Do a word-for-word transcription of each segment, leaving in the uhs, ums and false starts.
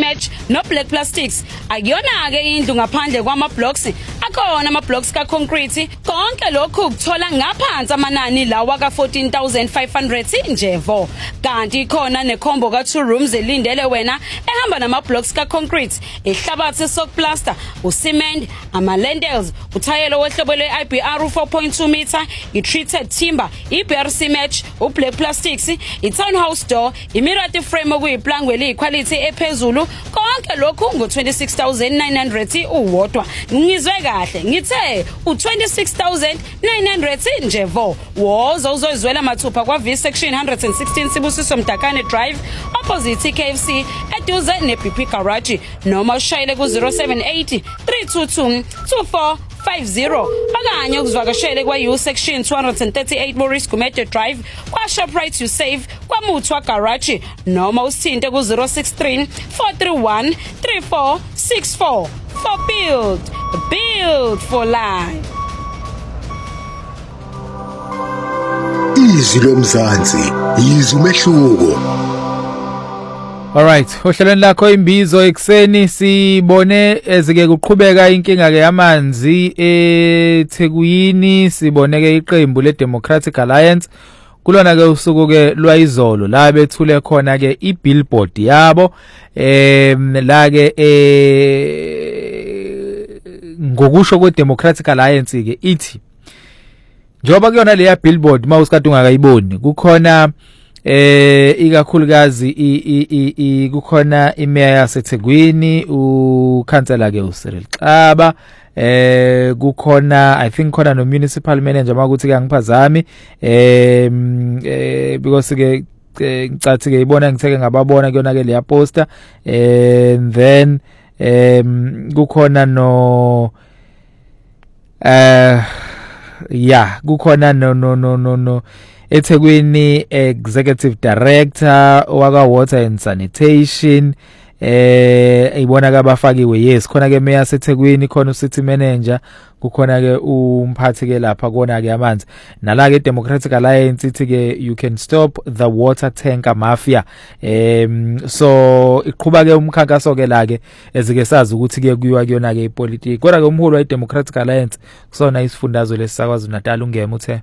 Match no Black Plastics akuyona ke indlu ngaphandle kwama blocks akhona ama blocks ka concrete konke lokhu ukuthola ngaphansi amanani lawa ka fourteen thousand five hundred njevo kanti khona ne combo ka two rooms elindele wena ehamba nama blocks ka concrete ihlabathi sokuplaster ucement ama lintels uthayelo wehlobo le I B R four point two meter i treated timber i B R C Match u Black Plastics i townhouse door i mirate frame okuyiplangwe li quality ephezulu konke lokhu ngo twenty-six thousand nine hundred uwodwa ngizwe kahle ngithe u twenty-six thousand nine hundred njevo wozo uzozwela mathupha kwa V section one sixteen Sibusiso Mdakane Drive opposite K F C eduze ne B P Garage noma ushayele ku zero seven eight three two two two four five zero okanye ukuzwakashele kwa U section two thirty-eight Maurice Gumede Drive kwa Shoprite you save kwa Muthwa Garage noma usithinte ku zero six three four three one three four six four for build build for life. Izwi lomzansi izwi umehluko. Alright, ohlelweni lakho imbizo ekseni sibone ezike kuqhubeka inkinga ke yamanzi eThekwini sibone ke iqembu le Democratic Alliance kulona ke usuku ke lwayizolo la bethule khona ke ibillboard yabo em la ke eh ngokusho kwe Democratic Alliance ke ithi njoba kuyona leya billboard mawusikade ungakayiboni kukhona eh ikakhulukazi i kukhona imeya yaseThekwini ukansela ke uCyril Xaba eh kukhona I think khona no municipal manager makuthi ke angiphazami eh because ke ngicathi ke ibona ngitheke ngababona kuyona ke leya poster and then em kukhona no eh yeah kukhona no no no no no eThekwini executive director waka water and sanitation eh ibona ke abafakiwe yes khona ke mayor seThekwini khona u city manager kukhona ke umphathi ke lapha kona ke amanzi nala ke Democratic Alliance ithi ke you can stop the water tanker mafia em so iqhubeka ke umkhankaso ke la ke ezike sazi ukuthi ke kuyiwa kuyona ke ipolitiki kodwa ke umholi wa Democratic Alliance kusona isifundazwe lesakwazi Natal ungema uthe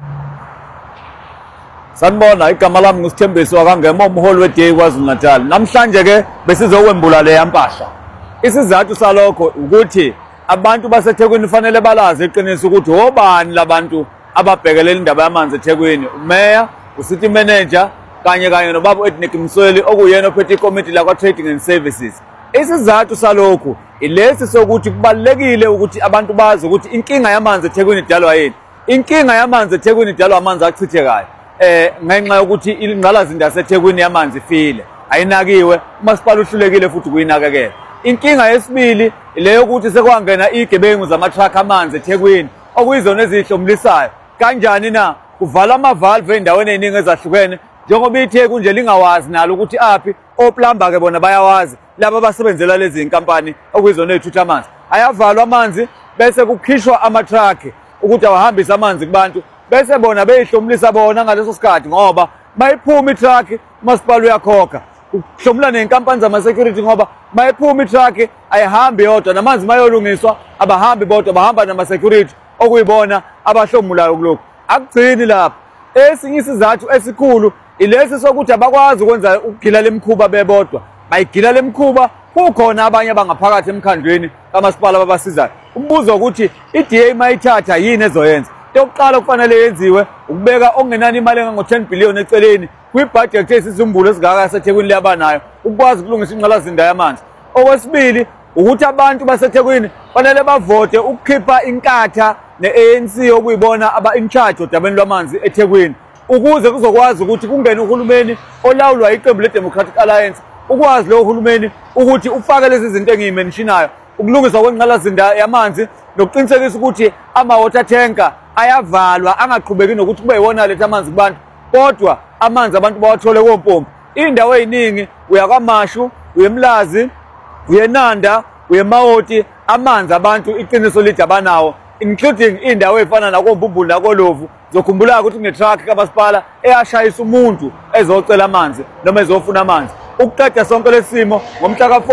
Sanibona igama lami ngusithembiso akangema umholi weDay kwaZulu Natal namhlanje ke besizowembula le yampahla isizathu salokho ukuthi abantu baseThekwini fanele balazi iqiniso ukuthi obani labantu ababhekelela indaba yamanzi eThekwini umayor ucity manager kanye kanye nobaba Ethnic Msweli okuyena ophethe committee la kwa trading and services isizathu salokho ilesi sokuthi kubalekile ukuthi abantu bazi ukuthi inkinga yamanzi eThekwini idalwa yini inkinga yamanzi eThekwini idalwa amanzi achithekayo eh ngenxa yokuthi ingqalazinda yaseThekwini yamanzi ifile ayinakiwe umasipala uhlulekile futhi kuyinakekela inkinga yesibili leyo ukuthi sekwangena igebengu zama-truck amanzi eThekwini okuyizona ezihlomlisayo kanjani na kuvala ama-valve endaweni eziningi ezahlukene njengoba iTheku nje lingawazi nalo ukuthi aphi oplumber ke bona bayawazi laba basebenzela lezi inkampani okuyizona ezithutha amanzi ayavalwa amanzi bese kukhishwa ama-truck ukuthi awahambise amanzi kubantu bese bona beyihlomlisa bona ngaleso sikhathi ngoba bayiphuma i-truck umasipala uyakhokha ukuhlomula nenkampani zama security ngoba bayiphuma i-truck ayihambi yodwa namanzi mayolungiswa abahambi bodwa bahamba nama security okuyibona abahlomulayo kulokho akugcini lapha esinye isizathu esikhulu ilesi sokuthi abakwazi ukwenza ukugila lemkhuba bebodwa bayigila lemkhuba kukhona abanye abangaphakathi emkhandlweni kamasipala babasizayo umbuzo ukuthi i-D A mayithatha yini ezoyenza yokuqala kufanele yenziwe ukubeka okungenani imali engango ten billion eceleni kwi-budget esizumbulo esingaka yaseThekwini liyabanayo ukwazi ukulungisa ingqalazinda yamanzi okwesibili ukuthi abantu baseThekwini fanele bavote ukukhipha inkatha ne-A N C okuyibona aba-in charge odabeni lwamanzi eThekwini ukuze kuzokwazi ukuthi kungene uhulumeni olawulwa iqembu le-Democratic Alliance ukwazi lo uhulumeni ukuthi ufake lezi zinto engiyimenshinayo ukulungiswa kwengqalazinda yamanzi nokuqinisekisa ukuthi ama-water tanker ayavalwa angaqhubeki nokuthi kube yiwona letha amanzi kubantu kodwa amanzi abantu bawathole kompompi indawo eziningi uyakwaMashu uyemlazi uyenanda uyemawoti amanzi abantu iqiniso lithi abanawo including indawo efana nakoMbumbulu nakolovu zokhumbula ukuthi kunetruck kamasipala eyashayisa umuntu ezocela amanzi noma ezofuna amanzi ukuqeda sonke lesimo ngomhla ka